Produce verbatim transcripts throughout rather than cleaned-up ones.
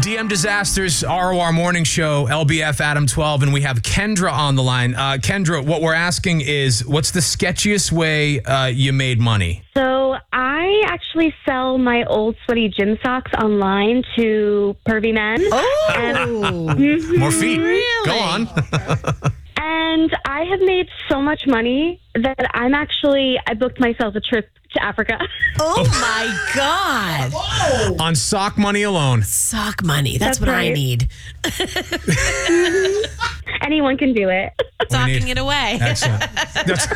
D M Disasters, R O R Morning Show, L B F Adam twelve, and we have Kendra on the line. Uh, Kendra, what we're asking is, what's the sketchiest way uh, you made money? So I actually sell my old sweaty gym socks online to pervy men. Oh, And, More feet. Really? Go on. and I have made so much money that I'm actually, I booked myself a trip to Africa. oh my God. On sock money alone. Sock money. That's, That's what I right. need. Anyone can do it. Socking need- it away. Excellent. That's-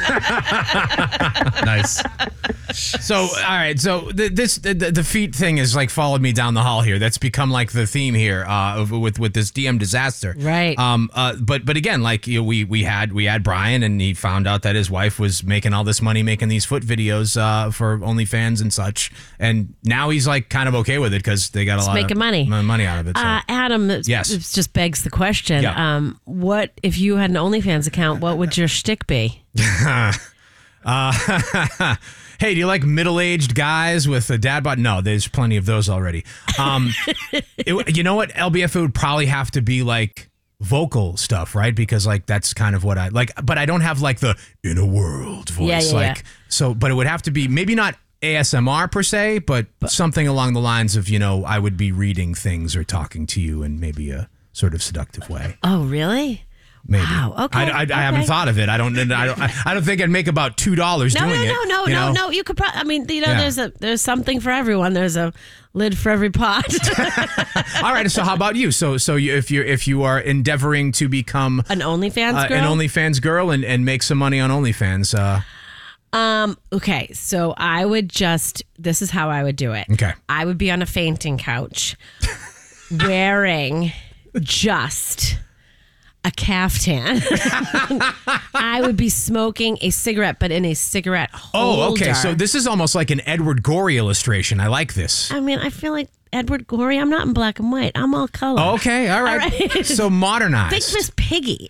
nice. So, all right. So the, this the, the feet thing is like followed me down the hall here. That's become like the theme here uh, of- with with this D M disaster. Right. Um. Uh. But but again, like you know, we we had we had Brian, and he found out that his wife was making all this money making these foot videos uh, for OnlyFans and such, and now he's like kind of okay with it because they got a It's lot making of money. money out of it. So. Uh, Adam, it Yes. it just begs the question. Yeah. Um, what if you had an OnlyFans account? What would your shtick be? Uh, hey, do you like middle-aged guys with a dad bod? No, there's plenty of those already. Um, it, you know what? L B F, it would probably have to be like vocal stuff, right? Because like that's kind of what I like, but I don't have like the in a world voice. Yeah, yeah, like yeah. so, but it would have to be maybe not A S M R per se, but something along the lines of, you know, I would be reading things or talking to you in maybe a sort of seductive way. Oh, really? Maybe. Wow, okay, I, I, I okay. haven't thought of it. I don't. I don't. I don't think I'd make about two dollars No, doing no, it. no, no, you no, know? no. You could probably. I mean, you know, Yeah. there's a there's something for everyone. There's a lid for every pot. All right. So how about you? So so you, if you if you are endeavoring to become An OnlyFans uh, girl. an OnlyFans girl and, and make some money on OnlyFans. Uh, Um. Okay. So I would just. This is how I would do it. Okay. I would be on a fainting couch, wearing just a caftan. I would be smoking a cigarette, but in a cigarette holder. oh, okay. So this is almost like an Edward Gorey illustration. I like this. I mean, I feel like Edward Gorey. I'm not in black and white. I'm all color. Okay. All right. All right. So modernized. Think Miss Piggy.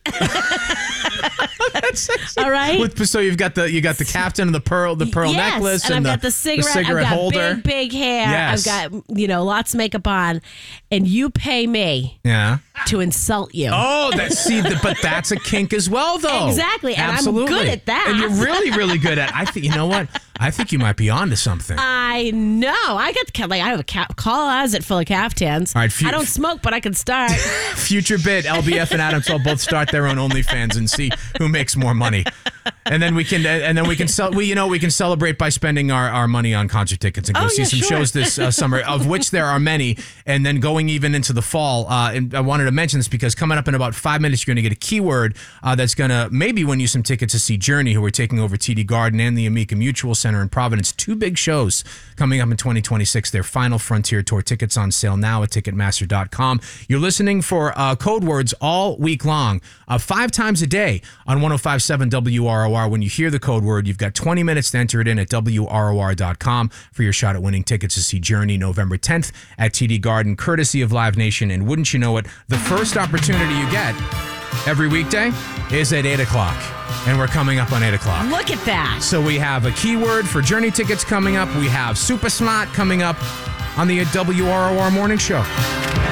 All right. With, so you've got the you got the captain and the pearl the pearl yes, necklace and, and, I've the, got the cigarette. cigarette I've got holder. big, big hair. Yes. I've got you know lots of makeup on, and you pay me Yeah. to insult you. Oh, that see, the, but that's a kink as well, though. Exactly, and I'm Absolutely. good at that. And you're really, really good at. I think you know what? I think you might be onto something. I know. I got ca- like I have a cap closet full of caftans. All right, few- I don't smoke, but I can start. Future bid, L B F and Adam will both start their own OnlyFans and see who makes more money. And then we can, and then we can sell. We, you know, we can celebrate by spending our, our money on concert tickets and go Oh, see yeah, some sure. shows this uh, summer, of which there are many. And then going even into the fall. Uh, and I wanted to mention this because coming up in about five minutes, you're going to get a keyword uh, that's going to maybe win you some tickets to see Journey, who are taking over T D Garden and the Amica Mutual Center in Providence. Two big shows coming up in twenty twenty-six. Their final Frontier Tour tickets on sale now at Ticketmaster dot com. You're listening for uh, code words all week long, uh, five times a day on one oh five point seven W R O R. When you hear the code word, you've got twenty minutes to enter it in at W R O R dot com for your shot at winning tickets to see Journey November tenth at T D Garden, courtesy of Live Nation. And wouldn't you know it, the first opportunity you get every weekday is at eight o'clock. And we're coming up on eight o'clock. Look at that. So we have a keyword for Journey tickets coming up. We have Super Smart coming up on the W R O R Morning Show.